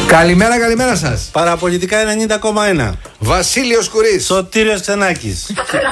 Καλημέρα, καλημέρα σας. Παραπολιτικά 90,1. Βασίλειος Κουρής. Σωτήριος Ξενάκης.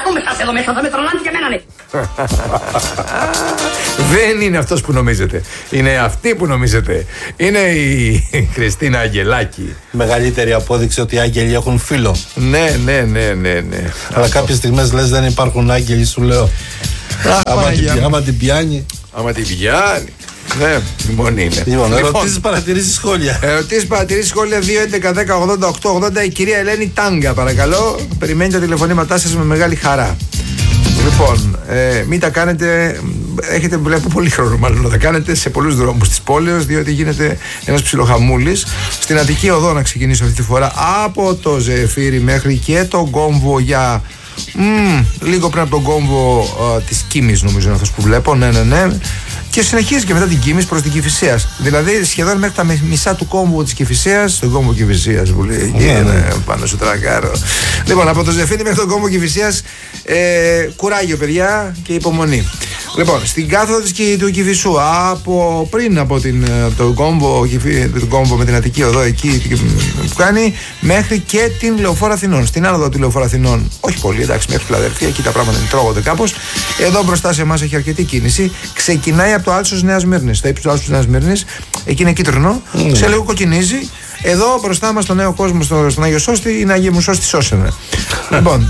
Δεν είναι αυτός που νομίζετε. Είναι αυτή που νομίζετε. Είναι η Χριστίνα Αγγελάκη. Μεγαλύτερη απόδειξη ότι οι άγγελοι έχουν φίλο. Ναι. Αλλά κάποιες στιγμές λες δεν υπάρχουν άγγελοι, σου λέω. Άμα την πιάνει. Άμα την πιάνει. Ναι, μόνη είναι. Λοιπόν, ερωτήσεις, παρατηρήσεις, σχόλια. Ερωτήσεις, παρατηρήσεις, σχόλια 2-11-10-80-8-80. Η κυρία Ελένη Τάγκα, παρακαλώ. Περιμένει τα τηλεφωνήματά σας με μεγάλη χαρά. Λοιπόν, μην τα κάνετε. Βλέπω πολύ χρόνο μάλλον να τα κάνετε σε πολλούς δρόμους της πόλης, διότι γίνεται ένας ψιλοχαμούλης. Στην Αττική Οδό να ξεκινήσω αυτή τη φορά από το Ζεφύρι μέχρι και τον κόμβο για. Λίγο πριν από τον κόμβο της Κίμης, νομίζω είναι αυτός που βλέπω. Ναι. Και συνεχίζει και μετά την Κίμης προς την Κηφισίας. Δηλαδή σχεδόν μέχρι τα μισά του κόμβου της Κηφισίας, τον κόμβο Κηφισίας που λέει. Πάνω σου τρακάρω. Λοιπόν, από το Ζεφύρι μέχρι τον κόμβο Κηφισίας, κουράγιο παιδιά και υπομονή. Λοιπόν, στην κάθοδο του Κηφισού, πριν από τον κόμβο με την Αττική Οδό, εκεί που κάνει, μέχρι και την Λεωφόρο Αθηνών. Στην άνοδο του Λεωφόρο Αθηνών, όχι πολύ, εντάξει, μέχρι Φιλαδελφία, εκεί τα πράγματα τρώγονται κάπως. Εδώ μπροστά σε εμάς έχει αρκετή κίνηση. Ξεκινάει από το Άλσος Νέας Σμύρνης. Στο ύψος του Άλσος Νέας Σμύρνης, εκεί είναι κίτρινο, σε λίγο κοκκινίζει. Εδώ μπροστά μας, στο Νέο Κόσμο, στον Άγιο Σώστη, είναι Άγιο Μουσώστη Σώσενε. Λοιπόν,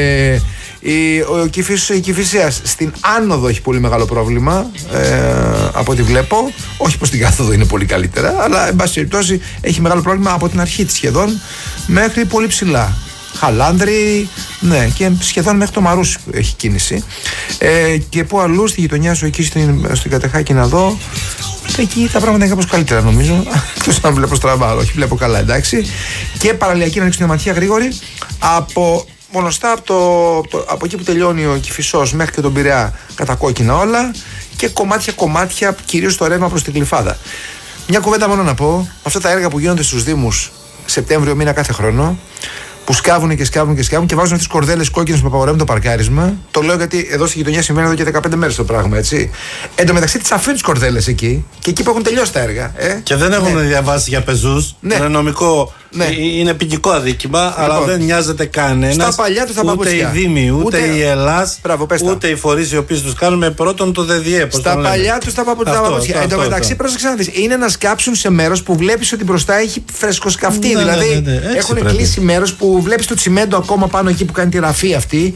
η Κηφισίας στην άνοδο έχει πολύ μεγάλο πρόβλημα, από ό,τι βλέπω. Όχι πως την κάθοδο είναι πολύ καλύτερα, αλλά εν πάση περιπτώσει έχει μεγάλο πρόβλημα από την αρχή της σχεδόν μέχρι πολύ ψηλά. Χαλάνδρη, ναι, και σχεδόν μέχρι το Μαρούσι έχει κίνηση. Και που αλλού στη γειτονιά σου, εκεί στην Κατεχάκη να δω, εκεί τα πράγματα είναι κάπως καλύτερα νομίζω. Εκτός αν βλέπω στραβά, όχι βλέπω καλά, εντάξει. Και παραλιακή να ανοίξω μια ματιά γρήγορη από μονοστά από εκεί που τελειώνει ο Κηφισός μέχρι και τον Πειραιά, κατακόκκινα όλα. Και κομμάτια, κυρίως στο ρεύμα προς την Γλυφάδα. Μια κουβέντα μόνο να πω, αυτά τα έργα που γίνονται στους Δήμους Σεπτέμβριο μήνα κάθε χρόνο, που σκάβουν και βάζουν αυτές τις κορδέλες κόκκινες που απαγορεύουν το παρκάρισμα. Το λέω γιατί εδώ στη γειτονιά συμβαίνει εδώ και 15 μέρες το πράγμα, έτσι. Εν τω μεταξύ τις αφήνουν τις κορδέλες εκεί και εκεί που έχουν τελειώσει τα έργα. Και δεν έχουν διαβάσει για πεζούς. Είναι νομικό. Είναι ποινικό αδίκημα, αλλά δεν νοιάζεται κανένας. Στα παλιά του θα ούτε οι Δήμοι, ούτε η Ελλάς, ούτε οι φορείς οι οποίοι τους κάνουν με πρώτον το ΔΔΕ. Στα παλιά του τα παπούτσια. Εν τω μεταξύ, πρόσεξε να δεις, είναι να σκάψουν σε μέρος που βλέπεις ότι μπροστά έχει φρεσκοσκαυτεί. Δηλαδή έχουν κλείσει μέρος που βλέπεις το τσιμέντο ακόμα πάνω εκεί που κάνει τη ραφή αυτή.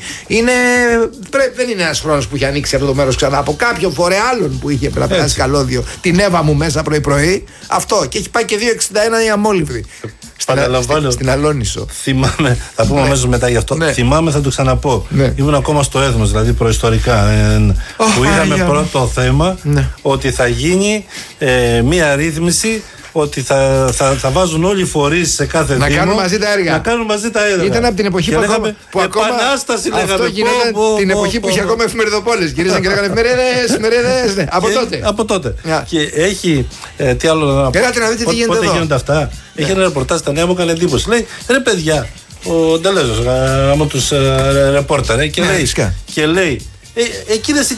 Δεν είναι ένας χρόνος που είχε ανοίξει αυτό το μέρος ξανά από κάποιον φορέα άλλον που είχε να περάσει καλώδιο. Την Εύα μου μέσα πρωί-πρωί. Αυτό. Και έχει πάει και 2,61 η αμόλυβδη. Στην Αλόνισο. Θυμάμαι, θα πούμε αμέσως μετά γι' αυτό. Θυμάμαι, θα το ξαναπώ. Ήμουν ακόμα στο έθνος, δηλαδή προϊστορικά. Που είχαμε πρώτο θέμα ότι θα γίνει μία ρύθμιση. Ότι θα βάζουν όλοι οι φορείς σε κάθε Δήμο. Να κάνουν μαζί τα έργα. Ήταν από την εποχή που ακόμα. Επανάσταση λέγαμε. Αυτό γινόταν την εποχή που είχε ακόμα εφημεριδοπόλες. Γυρίζαν και λέγανε εφημερίδες. Από τότε. Και έχει. Τι άλλο να πω. Ελάτε να δείτε τι γίνεται εδώ. Πότε γίνονται αυτά. Έχει ένα ρεπορτάζ στα Νέα, μου έκανε εντύπωση. Λέει ρε παιδιά, ο Ντελέζος από τους ρεπόρτερ και λέει εκείνες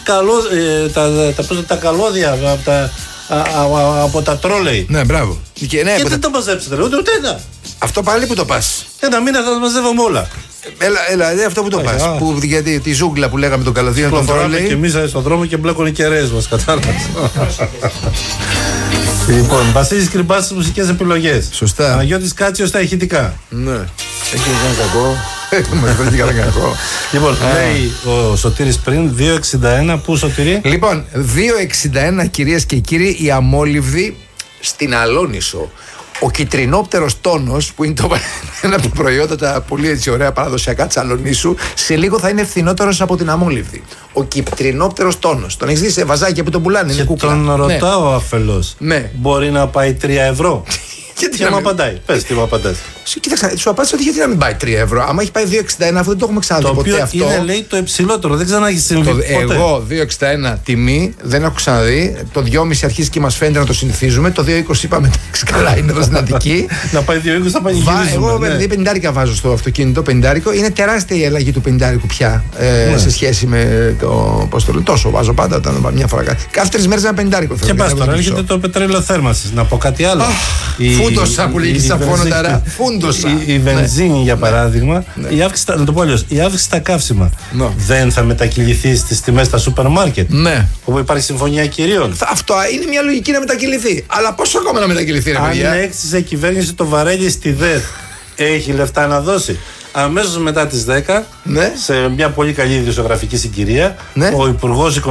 τα καλώδια από τα τρόλεϊ. Ναι, μπράβο. Και δεν τα μαζέψετε, ούτε ένα. Αυτό πάλι που το πας. Ένα μήνα θα τα μαζεύουμε όλα. Έλα, αυτό που το πας. Γιατί τη ζούγκλα που λέγαμε τον καλωδίων των τρόλεϊ. Και εμείς στον δρόμο και μπλέκουν οι κεραίες μας, κατάλαβες. Λοιπόν, Βασίλης Κρυμπάς στις μουσικές επιλογές. Σωστά. Παναγιώτης Κάτσιος στα ηχητικά. Ναι. Έχει κάνει κακό. Λοιπόν, λέει ο Σωτήρης πριν 2,61. Πού, Σωτήρη? Λοιπόν, 2,61 κυρίες και κύριοι, η αμόλυβδη στην Αλόνισο. Ο κιτρινόπτερος τόνος, που είναι ένα από τα προϊόντα τα πολύ έτσι ωραία παραδοσιακά της Αλονίσου, σε λίγο θα είναι φθηνότερος από την αμόλυβδη. Ο κιτρινόπτερος τόνος. Τον έχεις δει σε βαζάκια που τον πουλάνε. Και τον ρωτάω αφελώς. Μπορεί να πάει 3 ευρώ? Και μου απαντάει. Πες τι μου απαντάς. Κοίταξε, σου απάντησα ότι γιατί να μην πάει 3 ευρώ. Άμα έχει πάει 2,61, αυτό δεν το έχουμε ξαναδεί ποτέ αυτό. Είναι, λέει, το υψηλότερο. Δεν ξανά έχει συμβεί. Εγώ 2,61 τιμή δεν έχω ξαναδεί. Το 2,5 αρχίζει και μας φαίνεται να το συνηθίζουμε. Το 2,20 είπαμε εντάξει, καλά είναι εδώ στην Αττική. Να πάει 2,20 θα πανηγυρίζουμε. Εγώ με 50 βάζω στο αυτοκίνητο. 50. Είναι τεράστια η αλλαγή του 50 πια σε σχέση με το. Πώς το λέω, τόσο βάζω πάντα όταν μια φορά. Κάθε 3 μέρες ένα 50. Και πας τώρα, έρχεται το πετρέλαιο θέρμανσης. Να πω κάτι άλλο. Φούντοσα που λέει στα φώνοντα. Φούντοσα. Η βενζίνη, για παράδειγμα, η αύξηση, να το πω αλλιώς, η αύξηση στα καύσιμα δεν θα μετακυληθεί στις τιμές στα σούπερ μάρκετ. Ναι. Όπου υπάρχει συμφωνία κυρίων. Αυτό είναι μια λογική να μετακυληθεί. Αλλά πόσο ακόμα να μετακυληθεί, ρε παιδιά. Αν έξισε κυβέρνηση το βαρέλι στη ΔΕΘ, έχει λεφτά να δώσει. Αμέσως μετά τις 10, σε μια πολύ καλή ιδιοσιογραφική συγκυρία, ο Υπουργός